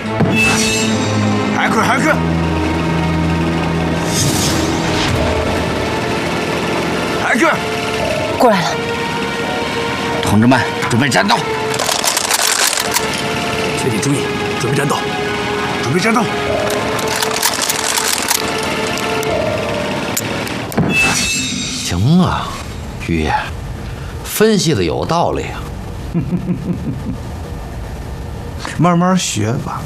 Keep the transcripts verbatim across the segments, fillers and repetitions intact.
海克，海克，海克， 过来了。 同志们，准备战斗！ 全体注意，准备战斗，准备战斗！ 行啊，于爷，分析的有道理啊。 慢慢学吧。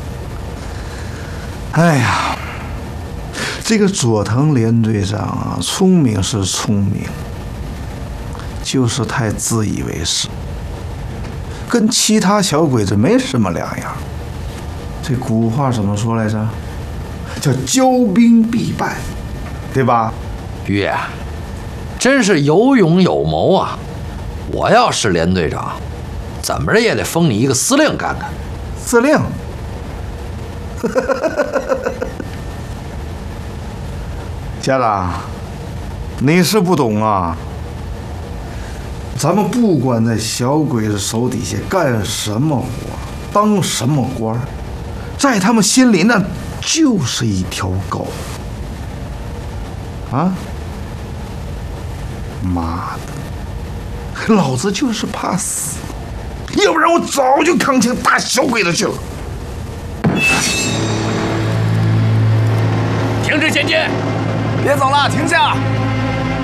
哎呀，这个佐藤连队长啊，聪明是聪明，就是太自以为是，跟其他小鬼子没什么两样。这古话怎么说来着？叫骄兵必败，对吧？ 于爷，真是有勇有谋啊！我要是连队长，怎么着也得封你一个司令干干。 司令，家长，你是不懂啊。咱们不管在小鬼子手底下干什么活，当什么官，在他们心里那就是一条狗。啊！妈的，老子就是怕死，要不然我早就扛枪打小鬼子去了。 停止前进！别走了，停下！